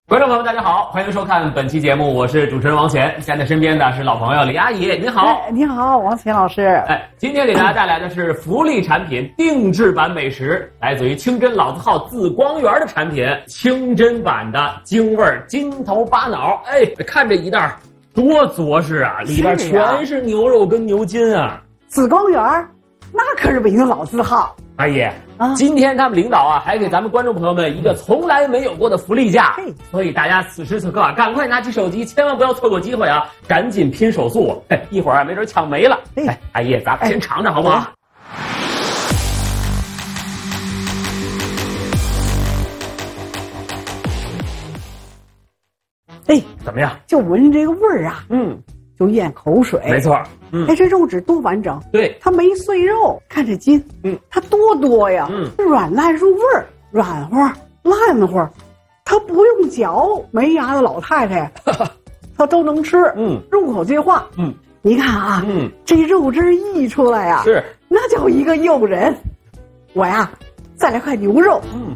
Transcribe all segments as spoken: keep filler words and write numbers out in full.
观众朋友们，大家好，欢迎收看本期节目，我是主持人王乾，现在身边的是老朋友李阿姨，您好。 哎，你好，王乾老师。 哎，今天给大家带来的是福利产品定制版美食，来自于清真老字号紫光园的产品，清真版的京味金头巴脑。哎，看这一袋多着实啊，里边全是牛肉跟牛筋啊。 紫光园那可是北京老字号。 阿姨啊， 今天他们领导啊还给咱们观众朋友们一个从来没有过的福利价，所以大家此时此刻啊，赶快拿起手机，千万不要错过机会啊，赶紧拼手速，哎，一会儿啊没准抢没了。哎，阿姨，咱们先尝尝好不好？ 哎， 怎么样？ 就闻这个味儿啊， 嗯， 就咽口水。 没错。嗯， 哎，这肉质多完整， 对， 它没碎肉，看这筋， 嗯， 它多多呀， 嗯， 软烂入味儿，软和烂和，它不用嚼，没牙的老太太，她都能吃， 嗯， 入口即化， 嗯， 你看啊， 嗯， 这肉汁溢出来呀， 是， 那叫一个诱人。我呀，再来块牛肉， 嗯。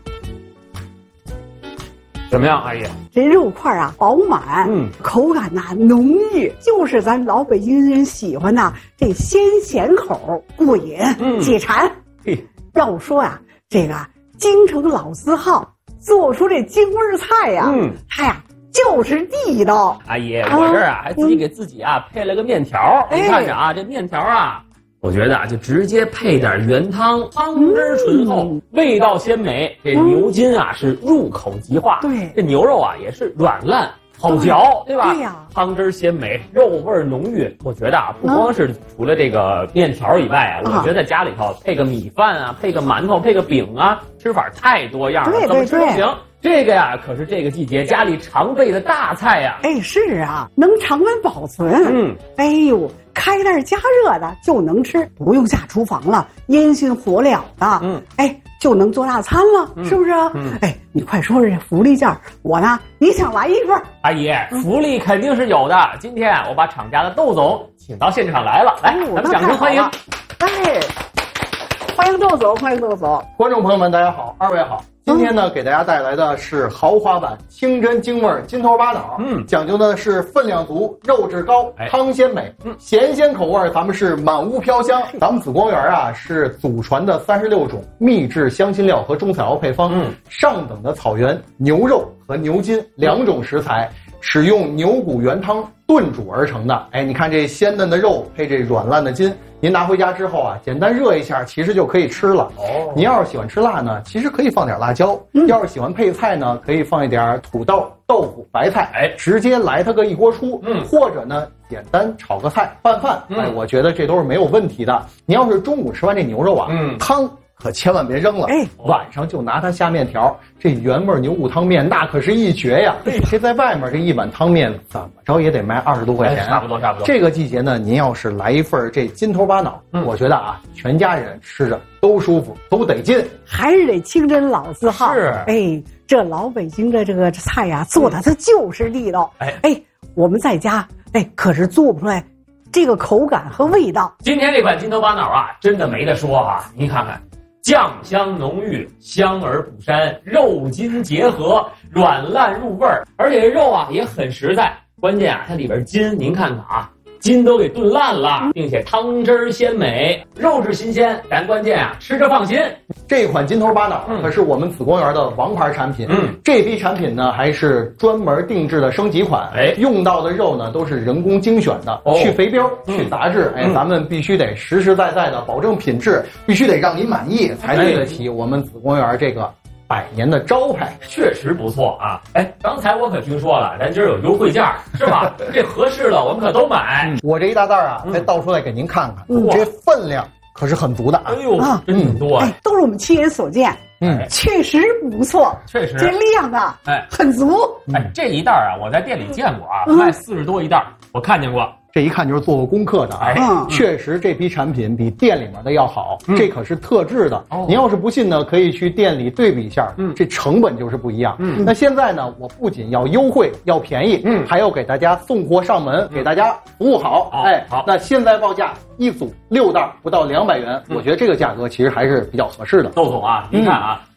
怎么样，阿姨？ 这肉块啊饱满， 嗯， 口感呐、浓郁，就是咱老北京人喜欢的这鲜咸口，过瘾， 嗯， 解馋。 嘿， 要说呀、啊，这个京城老字号做出这京味菜呀、啊， 嗯， 它呀就是地道。 阿姨，我这儿啊、嗯、还自己给自己啊配了个面条，你看着啊，这面条啊。我觉得啊，就直接配点原汤，汤汁醇厚，嗯、味道鲜美。这牛筋啊、嗯、是入口即化， 对， 这牛肉啊也是软烂好嚼，对吧？ 对呀， 汤汁鲜美，肉味浓郁。我觉得啊，不光是除了这个面条以外啊，嗯、我觉得家里头配个米饭啊，配个馒头，配个饼啊，吃法太多样了， 对对对， 怎么吃都行。这个呀，可是这个季节家里常备的大菜呀。 哎，是啊，能常温保存。 嗯， 哎呦，开袋加热的就能吃，不用下厨房了，烟熏火燎的。嗯，哎，就能做大餐了，嗯、是不是啊？嗯，哎，你快说说这福利价，我呢也想来一份。 阿姨，福利肯定是有的。今天我把厂家的窦总请到现场来了，来，咱们掌声欢迎。 哎，欢迎窦总，欢迎窦总。 观众朋友们，大家好，二位好。今天呢，给大家带来的是豪华版清真京味金头巴脑，嗯，讲究的是分量足、肉质高、汤鲜美，嗯，咸鲜口味咱们是满屋飘香。咱们紫光园啊是祖传的三十六种秘制香辛料和中草药配方，嗯，上等的草原牛肉和牛筋两种食材，使用牛骨原汤炖煮而成的。哎，你看这鲜嫩的肉配这软烂的筋。您拿回家之后啊，简单热一下，其实就可以吃了。哦，您要是喜欢吃辣呢，其实可以放点辣椒；嗯、要是喜欢配菜呢，可以放一点土豆、豆腐、白菜，哎，直接来它个一锅出。嗯，或者呢，简单炒个菜拌饭，嗯、哎，我觉得这都是没有问题的。您要是中午吃完这牛肉啊，嗯，汤可千万别扔了，哎，晚上就拿它下面条。这原味牛骨汤面那可是一绝呀！这在外面这一碗汤面怎么着也得卖二十多块钱， 差不多差不多。 这个季节呢，您要是来一份这金头巴脑，嗯、我觉得啊，全家人吃着都舒服，都得劲。 还是得清真老字号， 是哎，这老北京的这个菜呀、啊，做的它就是地道。哎哎，我们在家哎可是做不出来这个口感和味道。 今天这款金头巴脑啊，真的没得说啊！您看看。酱香浓郁，香而不膻，肉筋结合，软烂入味儿，而且这肉啊也很实在。关键啊，它里边筋，您看看啊，筋都给炖烂了，并且汤汁鲜美，肉质新鲜。咱关键啊，吃着放心。 这款金头巴脑可是我们紫光园的王牌产品。嗯，这批产品呢还是专门定制的升级款。哎，用到的肉呢都是人工精选的，哦、去肥膘、去杂质。嗯、哎，咱们必须得实实在在的保证品质，必须得让您满意，才对得起我们紫光园这个百年的招牌。 确实不错啊！哎，刚才我可听说了，咱今儿有优惠价，是吧？这合适了，我们可都买。 嗯、我这一大袋啊，才倒出来给您看看，嗯、这分量。可是很足的啊！ 哎呦，啊，真挺多啊！ 哎，都是我们亲眼所见，嗯，确实不错， 确实这量啊，哎，很足。 哎，这一袋啊，我在店里见过啊，卖四十多一袋，我看见过。 这一看就是做过功课的啊！哎，确实这批产品比店里面的要好，嗯、这可是特制的。哦、您要是不信呢，可以去店里对比一下，嗯，这成本就是不一样。嗯，那现在呢，我不仅要优惠，要便宜，嗯，还要给大家送货上门，嗯、给大家服务好。 好哎， 好， 那现在报价一组六袋不到两百元，嗯、我觉得这个价格其实还是比较合适的。 窦总啊，您看啊。嗯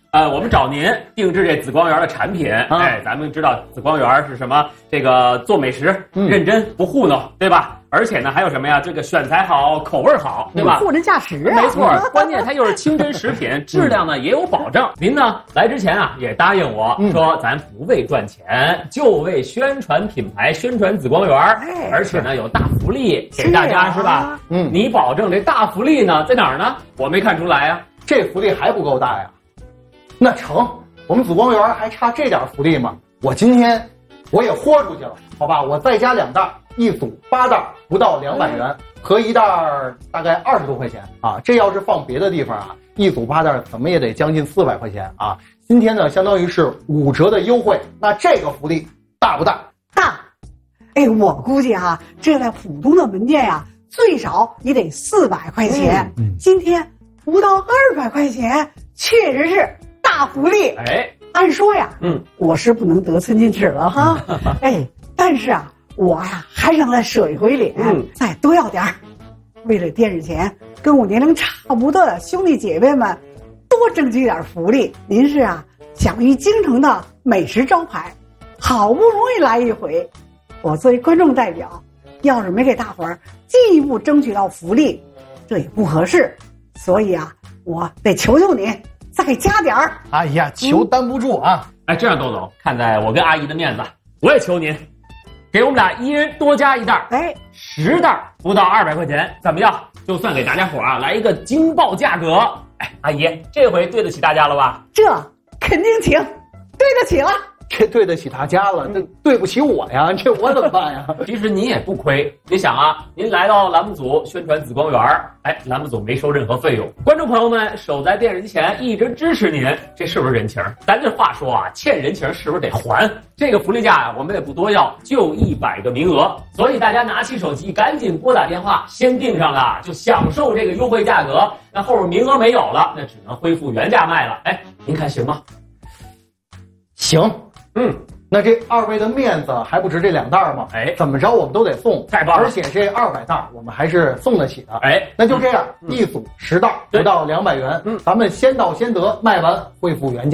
呃，我们找您定制这紫光园的产品。啊、哎，咱们知道紫光园是什么？这个做美食、嗯、认真不糊弄，对吧？而且呢，还有什么呀？这个选材好，口味好，对吧？ 货真价实啊！ 没错，关键它又是清真食品，质量呢也有保证。您呢来之前啊，也答应我、嗯、说，咱不为赚钱，就为宣传品牌、宣传紫光园，哎、而且呢有大福利给大家，是吧？嗯，你保证这大福利呢在哪儿呢？我没看出来呀、啊， 这福利还不够大呀？那成，我们紫光园还差这点福利吗？我今天我也豁出去了，好吧？我再加两袋。一组八袋，不到两百元，合一袋大概二十多块钱啊！这要是放别的地方啊，一组八袋怎么也得将近四百块钱啊！今天呢，相当于是五折的优惠，那这个福利大不大？ 大！哎，我估计啊，这在普通的门店呀、啊，最少也得四百块钱。嗯嗯、今天不到二百块钱，确实是大福利。 哎， 按说呀，嗯，我是不能得寸进尺了哈。哎，但是啊。我呀，还想再舍一回脸，嗯、再多要点儿。为了电视前跟我年龄差不多的兄弟姐妹们多争取点福利，您是啊享誉京城的美食招牌，好不容易来一回，我作为观众代表，要是没给大伙儿进一步争取到福利，这也不合适。所以啊，我得求求您再加点儿。 哎呀，求担不住啊！ 嗯、哎，这样，窦总，看在我跟阿姨的面子，我也求您。给我们俩一人多加一袋，哎，十袋不到二百块钱，怎么样？就算给大家伙啊来一个惊爆价格。哎，阿姨，这回对得起大家了吧？ 这肯定请，对得起了。 这对得起大家了，这对不起我呀，这我怎么办呀？ 其实您也不亏，你想啊，您来到栏目组宣传紫光园，哎，栏目组没收任何费用，观众朋友们守在电视机前一直支持您，这是不是人情？咱这话说啊，欠人情是不是得还？这个福利价啊，我们也不多要，就一百个名额，所以大家拿起手机赶紧拨打电话，先订上了，就享受这个优惠价格。那后边名额没有了，那只能恢复原价卖了。哎，您看行吗？ 行。 嗯， 那这二位的面子还不值这两袋吗？哎，怎么着我们都得送， 太棒了！ 而且这二百袋我们还是送得起的。 哎， 那就这样，嗯、一组十袋不到两百元，嗯，咱们先到先得，卖完恢复原价。